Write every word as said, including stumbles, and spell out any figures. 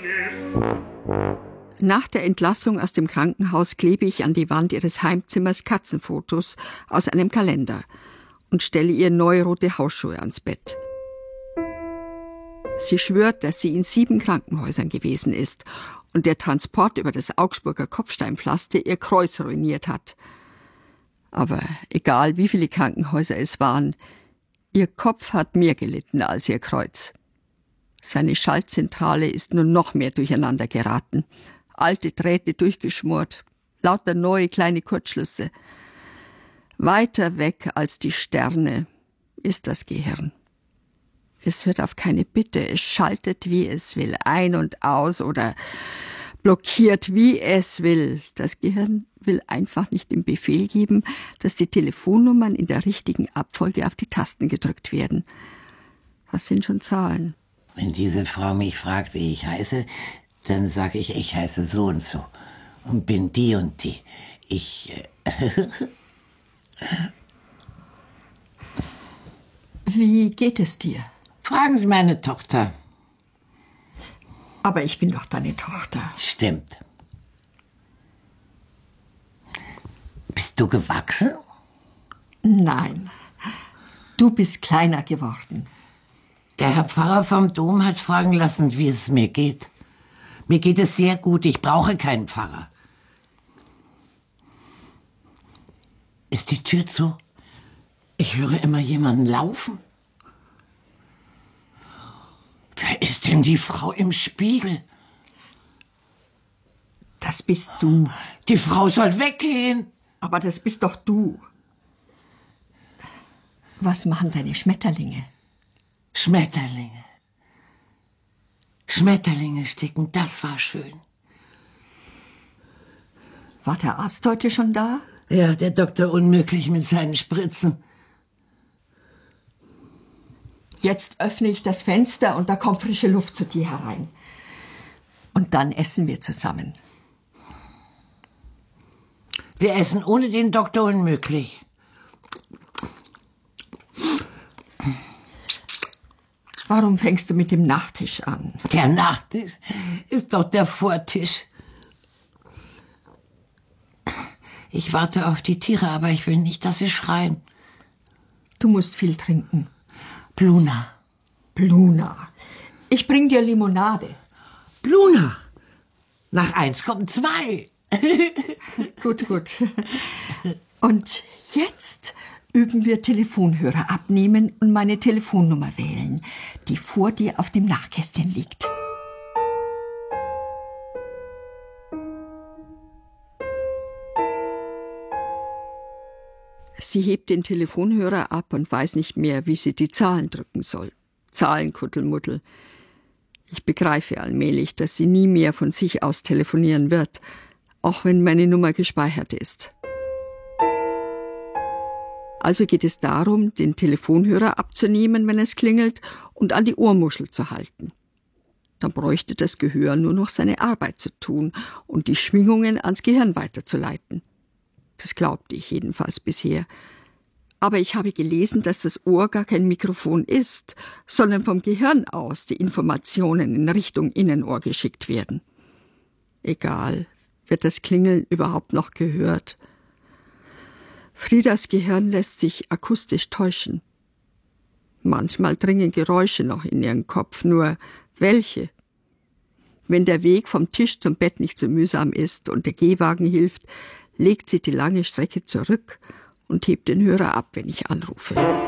Nach der Entlassung aus dem Krankenhaus klebe ich an die Wand ihres Heimzimmers Katzenfotos aus einem Kalender und stelle ihr neue rote Hausschuhe ans Bett. Sie schwört, dass sie in sieben Krankenhäusern gewesen ist und der Transport über das Augsburger Kopfsteinpflaster ihr Kreuz ruiniert hat. Aber egal, wie viele Krankenhäuser es waren, ihr Kopf hat mehr gelitten als ihr Kreuz. Seine Schaltzentrale ist nur noch mehr durcheinander geraten. Alte Drähte durchgeschmort, lauter neue kleine Kurzschlüsse. Weiter weg als die Sterne ist das Gehirn. Es hört auf keine Bitte, es schaltet, wie es will, ein und aus oder blockiert, wie es will. Das Gehirn will einfach nicht den Befehl geben, dass die Telefonnummern in der richtigen Abfolge auf die Tasten gedrückt werden. Was sind schon Zahlen? Wenn diese Frau mich fragt, wie ich heiße, dann sage ich, ich heiße so und so und bin die und die. Ich... Äh Wie geht es dir? Fragen Sie meine Tochter. Aber ich bin doch deine Tochter. Stimmt. Bist du gewachsen? Nein, du bist kleiner geworden. Der Herr Pfarrer vom Dom hat fragen lassen, wie es mir geht. Mir geht es sehr gut, ich brauche keinen Pfarrer. Ist die Tür zu? Ich höre immer jemanden laufen. Wer ist denn die Frau im Spiegel? Das bist du. Die Frau soll weggehen. Aber das bist doch du. Was machen deine Schmetterlinge? Schmetterlinge. Schmetterlinge sticken, das war schön. War der Arzt heute schon da? Ja, der Doktor Unmöglich mit seinen Spritzen. Jetzt öffne ich das Fenster und da kommt frische Luft zu dir herein. Und dann essen wir zusammen. Wir essen ohne den Doktor Unmöglich. Warum fängst du mit dem Nachtisch an? Der Nachtisch ist doch der Vortisch. Ich warte auf die Tiere, aber ich will nicht, dass sie schreien. Du musst viel trinken. Bluna. Bluna. Ich bring dir Limonade. Bluna. Nach eins kommen zwei. Gut, gut. Und jetzt üben wir Telefonhörer abnehmen und meine Telefonnummer wählen, die vor dir auf dem Nachkästchen liegt. Sie hebt den Telefonhörer ab und weiß nicht mehr, wie sie die Zahlen drücken soll. Zahlenkuddelmuddel. Ich begreife allmählich, dass sie nie mehr von sich aus telefonieren wird, auch wenn meine Nummer gespeichert ist. Also geht es darum, den Telefonhörer abzunehmen, wenn es klingelt, und an die Ohrmuschel zu halten. Dann bräuchte das Gehör nur noch seine Arbeit zu tun und die Schwingungen ans Gehirn weiterzuleiten. Das glaubte ich jedenfalls bisher. Aber ich habe gelesen, dass das Ohr gar kein Mikrofon ist, sondern vom Gehirn aus die Informationen in Richtung Innenohr geschickt werden. Egal, wird das Klingeln überhaupt noch gehört? Friedas Gehirn lässt sich akustisch täuschen. Manchmal dringen Geräusche noch in ihren Kopf, nur welche? Wenn der Weg vom Tisch zum Bett nicht so mühsam ist und der Gehwagen hilft, legt sie die lange Strecke zurück und hebt den Hörer ab, wenn ich anrufe.